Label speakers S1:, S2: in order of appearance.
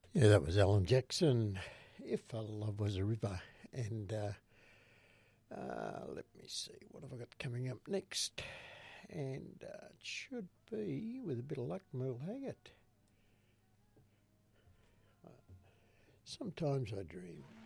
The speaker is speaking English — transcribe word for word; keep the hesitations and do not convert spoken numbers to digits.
S1: Yeah, that was Alan Jackson. If a Love Was a River. And uh, uh, let me see, what have I got coming up next? And uh, it should be, with a bit of luck, Merle Haggard. Uh, sometimes I dream.